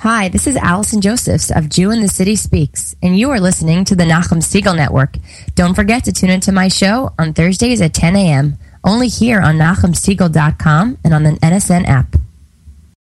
Hi, this is Allison Josephs of Jew in the City Speaks, and you are listening to the Nachum Segal Network. Don't forget to tune into my show on Thursdays at 10 a.m., only here on NachumSegal.com and on the NSN app.